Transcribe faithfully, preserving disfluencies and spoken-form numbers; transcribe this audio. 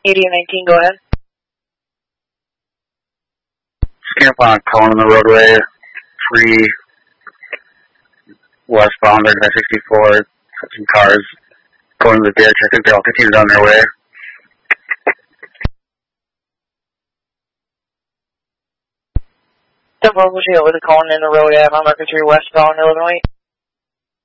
eighty and nineteen, go ahead. Camp on calling the roadway, three westbound, I sixty-four, some cars going to the ditch. I think they all continued on their way. Double, we'll see over the calling in the road at on Market three westbound, Illinois.